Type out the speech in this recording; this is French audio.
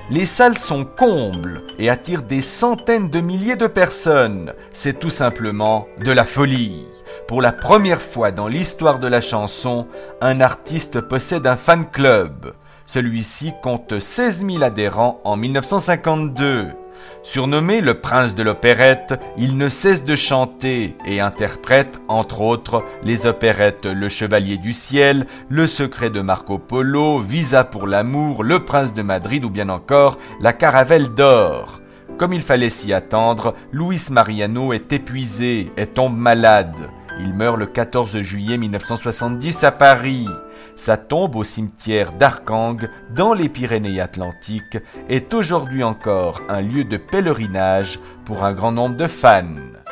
Les salles sont combles et attirent des centaines de milliers de personnes. C'est tout simplement de la folie. Pour la première fois dans l'histoire de la chanson, un artiste possède un fan club. Celui-ci compte 16 000 adhérents en 1952. Surnommé le prince de l'opérette, il ne cesse de chanter et interprète, entre autres, les opérettes Le Chevalier du Ciel, Le Secret de Marco Polo, Visa pour l'amour, Le Prince de Madrid ou bien encore La Caravelle d'or. Comme il fallait s'y attendre, Luis Mariano est épuisé et tombe malade. Il meurt le 14 juillet 1970 à Paris. Sa tombe au cimetière d'Archange, dans les Pyrénées-Atlantiques, est aujourd'hui encore un lieu de pèlerinage pour un grand nombre de fans.